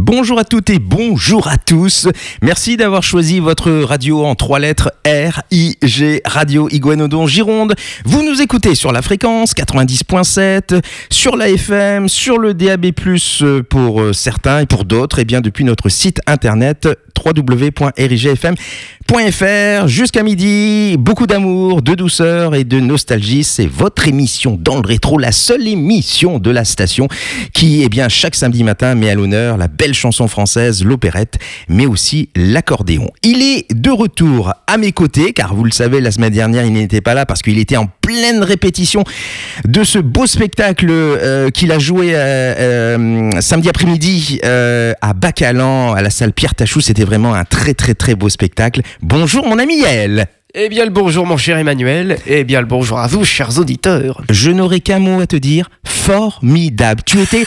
Bonjour à toutes et bonjour à tous. Merci d'avoir choisi votre radio en 3 lettres RIG, Radio Iguanodon Gironde. Vous nous écoutez sur la fréquence 90.7, sur la FM, sur le DAB+, pour certains et pour d'autres, et bien depuis notre site internet www.rigfm.fr jusqu'à midi. Beaucoup d'amour, de douceur et de nostalgie. C'est votre émission dans le rétro, la seule émission de la station qui, eh bien, chaque samedi matin met à l'honneur la belle chanson française, l'opérette, mais aussi l'accordéon. Il est de retour à mes côtés, car vous le savez, la semaine dernière, il n'était pas là parce qu'il était en pleine répétition de ce beau spectacle qu'il a joué samedi après-midi à Bacalan, à la salle Pierre Tachou. C'était vraiment un très très très beau spectacle. Bonjour mon ami Yael. Eh bien le bonjour mon cher Emmanuel, eh bien le bonjour à vous chers auditeurs. Je n'aurai qu'un mot à te dire, formidable. Tu étais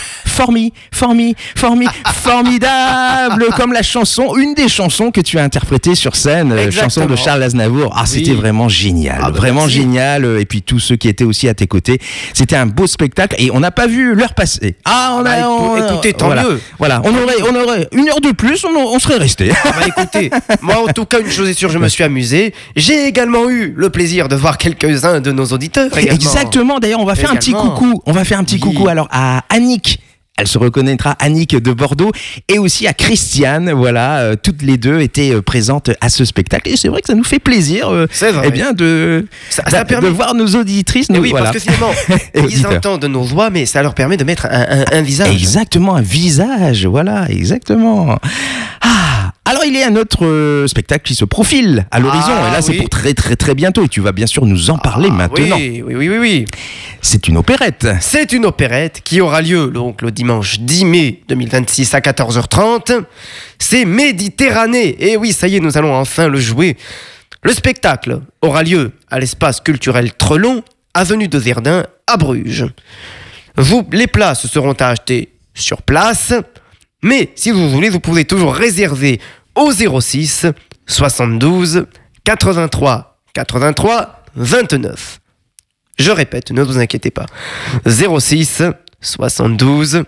formidable, comme la chanson, une des chansons que tu as interprétée sur scène, chanson de Charles Aznavour. Ah, c'était vraiment génial, vraiment génial. Et puis tous ceux qui étaient aussi à tes côtés, c'était un beau spectacle et on n'a pas vu l'heure passer. Ah, écoutez, tant mieux. Voilà, on aurait une heure de plus, on serait resté. Écoutez, moi en tout cas une chose est sûre, je me suis amusé. J'ai également eu le plaisir de voir quelques-uns de nos auditeurs. Exactement. D'ailleurs, on va faire un petit coucou. Coucou alors à Annick. Elle se reconnaîtra, Annick de Bordeaux, et aussi à Christiane. Voilà, toutes les deux étaient présentes à ce spectacle. Et c'est vrai que ça nous fait plaisir, eh bien, de voir nos auditrices. Oui, voilà. Parce que finalement, ils entendent nos voix, mais ça leur permet de mettre un visage. Exactement, un visage. Voilà, exactement. Alors il y a un autre spectacle qui se profile à l'horizon, et là c'est pour très très très bientôt, et tu vas bien sûr nous en parler maintenant. Oui. C'est une opérette. C'est une opérette qui aura lieu donc le dimanche 10 mai 2026 à 14h30. C'est Méditerranée, et oui ça y est, nous allons enfin le jouer. Le spectacle aura lieu à l'espace culturel Trelon, avenue de Verdun à Bruges. Les places seront à acheter sur place, mais si vous voulez, vous pouvez toujours réserver au 06 72 83 83 29. Je répète, ne vous inquiétez pas. 06 72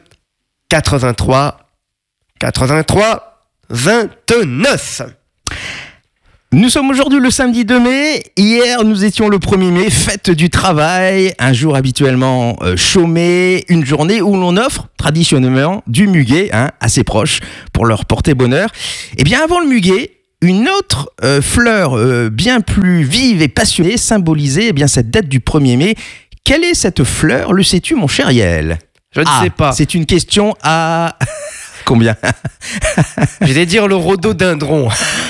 83 83 29. Nous sommes aujourd'hui le samedi 2 mai. Hier, nous étions le 1er mai, fête du travail, un jour habituellement chômé, une journée où l'on offre traditionnellement du muguet à ses proches pour leur porter bonheur. Et bien avant le muguet, une autre fleur bien plus vive et passionnée symbolisait eh bien cette date du 1er mai. Quelle est cette fleur, le sais-tu mon cher Yael ? Je ne sais pas. C'est une question à... Combien ? Je vais dire le rhododendron.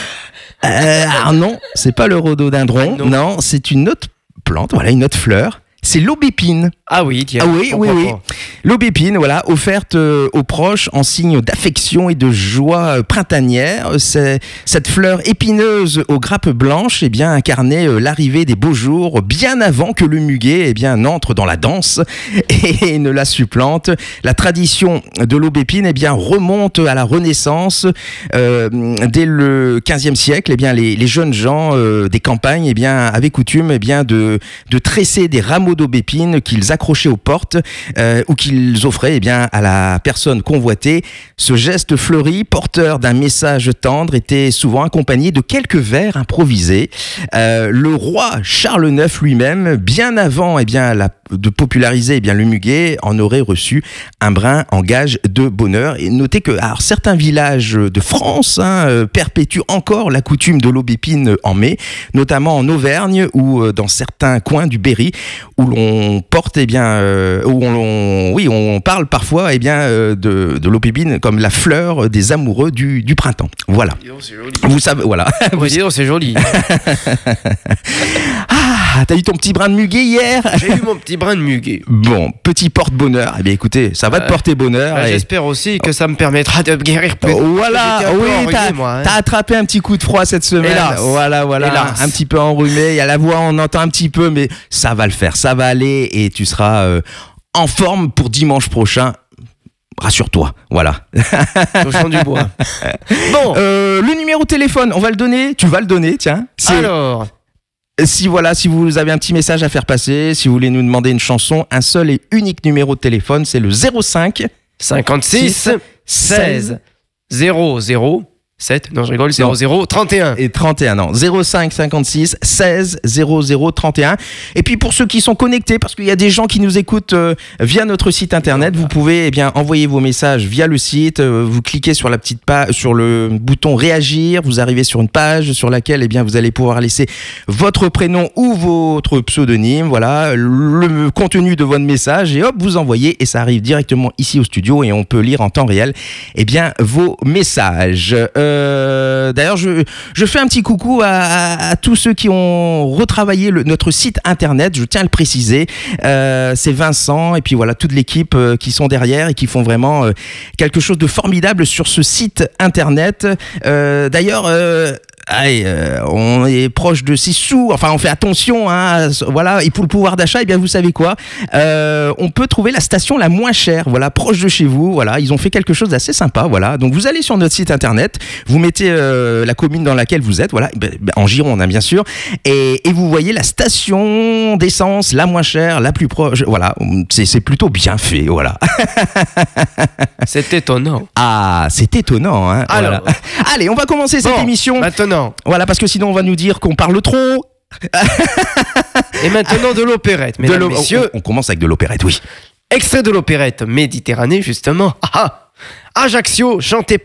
Non, c'est pas le rhododendron. Non, c'est une autre plante, voilà, une autre fleur. C'est l'aubépine. Ah oui, tiens. Ah oui. L'aubépine, voilà, offerte aux proches en signe d'affection et de joie printanière. Cette fleur épineuse aux grappes blanches, eh bien, incarnait l'arrivée des beaux jours bien avant que le muguet, eh bien, n'entre dans la danse et ne la supplante. La tradition de l'aubépine, eh bien, remonte à la Renaissance. Dès le XVe siècle, eh bien, les jeunes gens des campagnes, eh bien, avaient coutume, eh bien, de tresser des rameaux d'aubépine qu'ils accrochaient aux portes ou qu'ils offraient eh bien, à la personne convoitée. Ce geste fleuri, porteur d'un message tendre, était souvent accompagné de quelques vers improvisés. Le roi Charles IX lui-même, bien avant eh bien, de populariser eh bien, le muguet, en aurait reçu un brin en gage de bonheur. Et notez que certains villages de France perpétuent encore la coutume de l'aubépine en mai, notamment en Auvergne ou dans certains coins du Berry, où l'on porte, eh bien, on parle parfois, eh bien, de l'aubépine comme la fleur des amoureux du printemps. Voilà. C'est joli. Vous savez, voilà. C'est joli. T'as eu ton petit brin de muguet hier ? J'ai eu mon petit brin de muguet. Bon, petit porte-bonheur. Eh bien, écoutez, ça va te porter bonheur. J'espère aussi que ça me permettra de guérir plus. Voilà, t'as attrapé un petit coup de froid cette semaine. Hélas. Voilà. Hélas. Un petit peu enrhumé. Il y a la voix, on entend un petit peu, mais ça va le faire. Ça va aller et tu seras en forme pour dimanche prochain. Rassure-toi, voilà. Au champ du bois. Bon. Le numéro de téléphone, on va le donner. Tu vas le donner, tiens. Alors. Si vous avez un petit message à faire passer, si vous voulez nous demander une chanson, un seul et unique numéro de téléphone, c'est le 05 56 16 007, non je rigole, 0031. Et 31 ans. 05 56 16 00 31. Et puis pour ceux qui sont connectés, parce qu'il y a des gens qui nous écoutent via notre site internet, vous pouvez envoyer vos messages via le site. Vous cliquez sur la petite page, sur le bouton réagir. Vous arrivez sur une page sur laquelle vous allez pouvoir laisser votre prénom ou votre pseudonyme. Voilà, le contenu de votre message et hop, vous envoyez et ça arrive directement ici au studio et on peut lire en temps réel vos messages. D'ailleurs, je fais un petit coucou à tous ceux qui ont retravaillé notre site internet, je tiens à le préciser. C'est Vincent et puis voilà toute l'équipe qui sont derrière et qui font vraiment quelque chose de formidable sur ce site internet. D'ailleurs, on est proche de 6 sous, enfin on fait attention, voilà, et pour le pouvoir d'achat, vous savez quoi, on peut trouver la station la moins chère, voilà, proche de chez vous, voilà, ils ont fait quelque chose d'assez sympa, voilà, donc vous allez sur notre site internet, vous mettez la commune dans laquelle vous êtes, voilà, en Gironde bien sûr, et vous voyez la station d'essence la moins chère, la plus proche, voilà, c'est plutôt bien fait, voilà. C'est étonnant. Ah, c'est étonnant, hein. Alors, voilà. Allez, on va commencer cette émission. Maintenant. Voilà, parce que sinon on va nous dire qu'on parle trop. Et maintenant de l'opérette, mesdames, messieurs. On commence avec de l'opérette, oui. Extrait de l'opérette Méditerranée, justement. Ajaccio, chanté